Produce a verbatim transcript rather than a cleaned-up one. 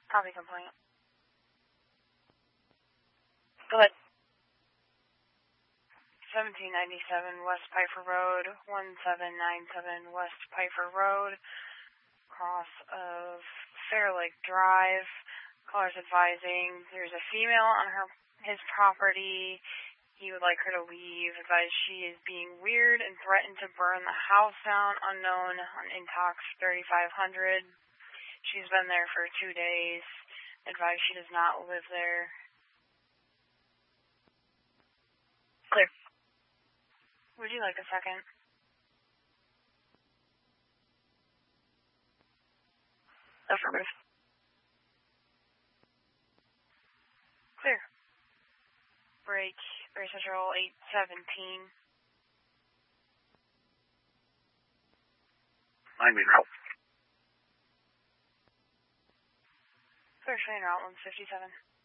Copy complaint. Go ahead. seventeen ninety-seven West Piper Road, one seven nine seven West Piper Road, cross of Fair Lake Drive. Caller's advising there's a female on her his property. He would like her to leave. Advised she is being weird and threatened to burn the house down. Unknown on Intox thirty-five hundred. She's been there for two days. Advised she does not live there. Clear. Would you like a second? Affirmative. Clear. Break, Break Central eight seventeen. Nine meter out. Clear, train route one fifty-seven.